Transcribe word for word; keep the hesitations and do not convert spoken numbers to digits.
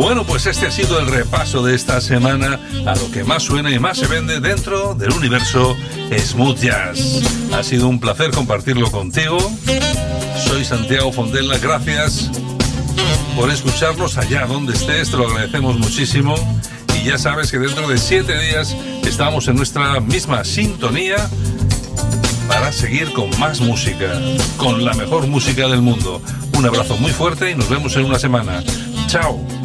Bueno, pues este ha sido el repaso de esta semana a lo que más suena y más se vende dentro del universo Smooth Jazz. Ha sido un placer compartirlo contigo. Soy Santiago Fontella, gracias por escucharnos allá donde estés, te lo agradecemos muchísimo. Y ya sabes que dentro de siete días estamos en nuestra misma sintonía para seguir con más música, con la mejor música del mundo. Un abrazo muy fuerte y nos vemos en una semana. ¡Chao!